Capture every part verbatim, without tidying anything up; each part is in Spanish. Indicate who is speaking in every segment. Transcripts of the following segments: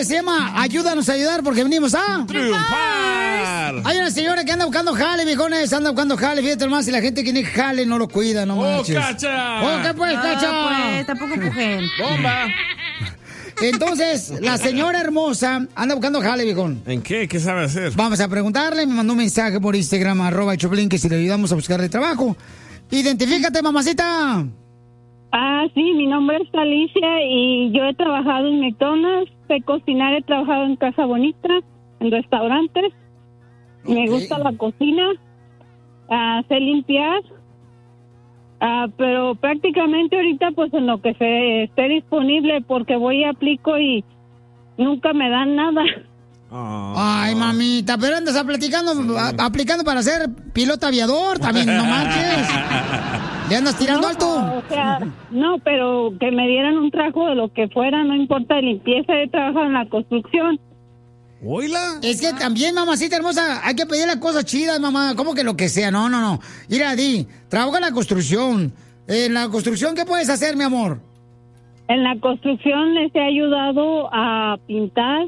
Speaker 1: se llama Ayúdanos a ayudar porque venimos a...
Speaker 2: ¡Triunfar!
Speaker 1: Hay una señora que anda buscando jale, viejones, anda buscando jale, fíjate más, y la gente que tiene jale no lo cuida, no
Speaker 2: ¡Oh,
Speaker 1: manches.
Speaker 2: Cacha!
Speaker 1: ¡Oh, qué pues,
Speaker 3: No,
Speaker 1: Cacha!
Speaker 3: pues, tampoco empujen.
Speaker 2: ¡Bomba!
Speaker 1: Entonces, la señora hermosa anda buscando jale, viejón.
Speaker 2: ¿En qué? ¿Qué sabe hacer?
Speaker 1: Vamos a preguntarle, me mandó un mensaje por Instagram, arroba el Choplin, que si le ayudamos a buscarle trabajo. Identifícate, mamacita.
Speaker 4: Ah, sí, mi nombre es Alicia y yo he trabajado en McDonald's, sé cocinar, he trabajado en Casa Bonita, en restaurantes. Me
Speaker 1: Ok.
Speaker 4: gusta la cocina, ah, sé limpiar, ah, pero prácticamente ahorita pues en lo que se esté disponible porque voy y aplico y nunca me dan nada.
Speaker 2: Oh.
Speaker 1: Ay, mamita, pero andas platicando, a- aplicando para ser piloto aviador, también, no manches. ¿Le andas tirando
Speaker 4: No,
Speaker 1: alto?
Speaker 4: o sea, no, pero que me dieran un trabajo de lo que fuera, no importa de limpieza, he trabajado en la construcción.
Speaker 2: ¿Oíla?
Speaker 1: Es que también, mamacita hermosa, hay que pedir las cosas chidas, mamá. ¿Cómo que lo que sea? No, no, no. Mira, Di, trabaja en la construcción. En la construcción, ¿qué puedes hacer, mi amor?
Speaker 4: En la construcción les he ayudado a pintar,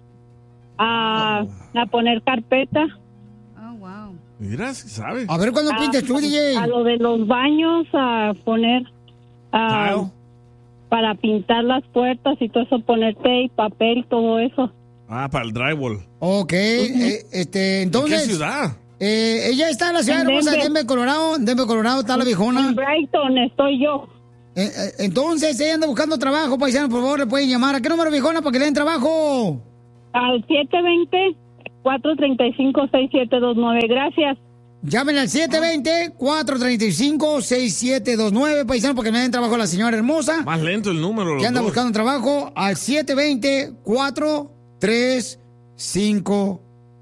Speaker 4: a, a poner carpeta,
Speaker 3: Oh, wow.
Speaker 2: Mira, sí sabe.
Speaker 1: A ver cuándo
Speaker 4: a,
Speaker 1: pintes tú, D J.
Speaker 4: a lo de los baños, a poner a,
Speaker 2: Tile.
Speaker 4: para pintar las puertas y todo eso, poner tape, papel, todo eso.
Speaker 2: Ah, para el drywall.
Speaker 1: Ok, eh, este,
Speaker 2: ¿En
Speaker 1: entonces...
Speaker 2: qué ciudad?
Speaker 1: Eh, ella está en la ciudad
Speaker 4: En
Speaker 1: hermosa de
Speaker 4: Denver.
Speaker 1: Denver, Colorado. En Denver, Colorado está la viejona.
Speaker 4: En Brighton estoy yo.
Speaker 1: Eh, eh, entonces, ella anda buscando trabajo, paisano, por favor, le pueden llamar. ¿A qué número, viejona, para que le den trabajo?
Speaker 4: Al siete dos cero, cuatro tres cinco, seis siete dos nueve. Gracias.
Speaker 1: Llámenle al siete dos cero, cuatro tres cinco, seis siete dos nueve, paisano, para que me den trabajo a la señora hermosa.
Speaker 2: Más lento el número.
Speaker 1: Que
Speaker 2: los
Speaker 1: anda
Speaker 2: dos.
Speaker 1: buscando trabajo al siete dos cero, cuatro tres cinco,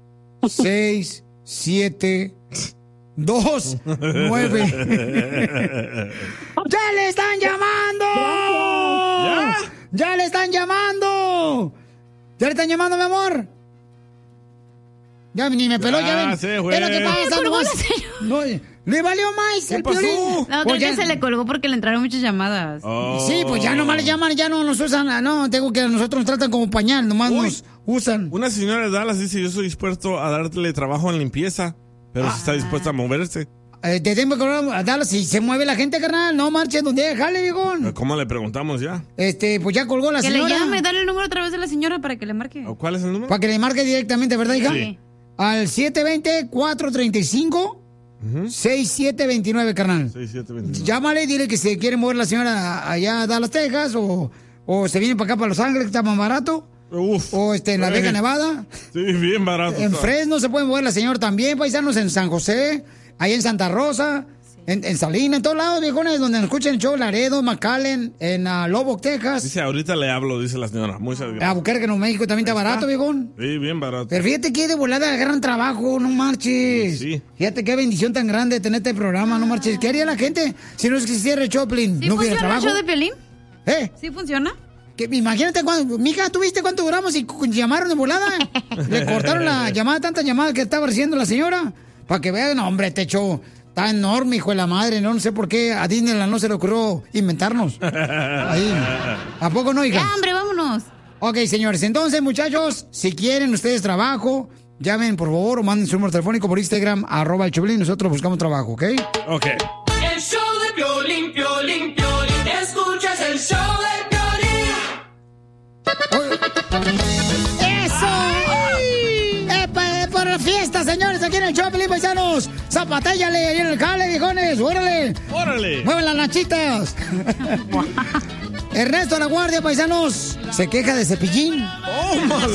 Speaker 1: seis siete dos nueve. ¡Ya le están llamando!
Speaker 2: ¿Ya?
Speaker 1: ¡Ya le están llamando! ¿Ya le están llamando, mi amor? Ya ni me peló,
Speaker 2: Ya
Speaker 1: ya ven.
Speaker 2: se fue.
Speaker 1: Es lo que pasa,
Speaker 3: Le colgó
Speaker 1: nomás.
Speaker 3: la señora.
Speaker 1: No, le valió más
Speaker 2: ¿Qué
Speaker 1: el
Speaker 2: pasó?
Speaker 1: Piolín.
Speaker 3: No,
Speaker 1: Pues
Speaker 3: creo
Speaker 1: ya-
Speaker 3: que se le colgó porque le entraron muchas llamadas.
Speaker 2: Oh.
Speaker 1: Sí, pues ya nomás le llaman, ya no nos usan, no, tengo que nosotros nos tratan como pañal, nomás
Speaker 2: Uy.
Speaker 1: nos usan.
Speaker 2: Una señora de Dallas dice, yo estoy dispuesto a darle trabajo en limpieza, pero si
Speaker 1: Ah.
Speaker 2: está dispuesta a moverse.
Speaker 1: Eh, te tengo que a Dallas, si se mueve la gente, carnal, no marchen donde jale, viejón.
Speaker 2: ¿Cómo le preguntamos ya?
Speaker 1: Este, pues ya colgó la
Speaker 3: Que le
Speaker 1: señora.
Speaker 3: llame, dale el número otra vez de la señora para que le marque.
Speaker 2: ¿O ¿Cuál es el número?
Speaker 1: Para que le marque directamente, ¿verdad, hija?
Speaker 3: Sí.
Speaker 1: Al siete dos cero, cuatro tres cinco, seis siete dos nueve, carnal.
Speaker 2: seis siete dos nueve.
Speaker 1: Llámale y dile que se quiere mover la señora allá a Dallas, Texas, o, o se viene para acá, para Los Ángeles, que está más barato.
Speaker 2: Uf.
Speaker 1: O este, en La Vega,
Speaker 2: Eh,
Speaker 1: Nevada.
Speaker 2: Sí, bien barato.
Speaker 1: En
Speaker 2: está.
Speaker 1: Fresno se puede mover la señora también, paisanos, en San José, ahí en Santa Rosa, en, en Salina, en todos lados, viejones, donde nos escuchen el show, Laredo, McAllen, en uh, Lubbock, Texas.
Speaker 2: Dice, ahorita le hablo, dice la señora. Muchas gracias.
Speaker 1: Albuquerque, Nuevo México, también está barato, viejón.
Speaker 2: Sí, bien barato.
Speaker 1: Pero fíjate que de volada agarran trabajo, no marches.
Speaker 2: Sí.
Speaker 1: Fíjate qué bendición tan grande tener este programa, no marches. ¿Qué haría la gente si no existiera el Choplin?
Speaker 3: ¿Sí
Speaker 1: ¿No hubiera
Speaker 3: funciona el
Speaker 1: trabajo?
Speaker 3: show de Piolín?
Speaker 1: ¿Eh?
Speaker 3: ¿Sí funciona?
Speaker 1: Que, imagínate cuando, mija, ¿tú viste cuánto duramos y cu- llamaron de volada? Le cortaron la llamada, tantas llamadas que estaba recibiendo la señora. Para que vean, no, hombre, este show está enorme, hijo de la madre. No, no sé por qué a Disneyland no se le ocurrió inventarnos. Ahí. ¿A poco no, hija?
Speaker 3: Ya, hombre, vámonos.
Speaker 1: Ok, señores, entonces, muchachos, si quieren ustedes trabajo, llamen, por favor, o manden su número telefónico por Instagram, arroba el Choplin, nosotros buscamos trabajo, ¿ok?
Speaker 2: Ok.
Speaker 5: El show de Piolín, Piolín, Piolín. Escuchas el show de Piolín.
Speaker 1: ¡Eso! ¡Eh, pa- para la fiesta, señores, aquí en el Choplin, paisanos! ¡Zapatéllale ahí en el jale, viejones! ¡Órale!
Speaker 2: ¡Órale!
Speaker 1: ¡Muevan las nachitas! Ernesto La Guardia, paisanos, se queja de Cepillín.
Speaker 2: ¡Oh,